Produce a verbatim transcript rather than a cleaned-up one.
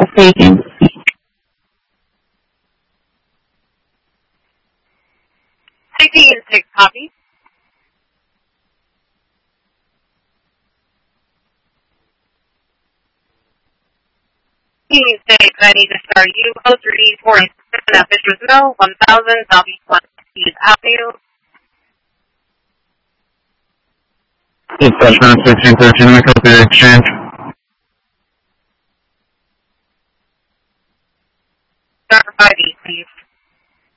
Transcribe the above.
vacancy. sixteen six copy. sixteen six, I need to start you. oh three four seven at Fisher's Mill, one thousand Southeast East Avenue. Dispatch nine sixteen thirteen, we copy the exchange.